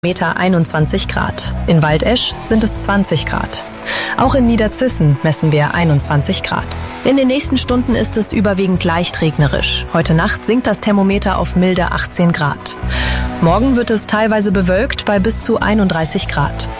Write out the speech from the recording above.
Meter 21 Grad. In Waldesch sind es 20 Grad. Auch in Niederzissen messen wir 21 Grad. In den nächsten Stunden ist es überwiegend leicht regnerisch. Heute Nacht sinkt das Thermometer auf milde 18 Grad. Morgen wird es teilweise bewölkt bei bis zu 31 Grad.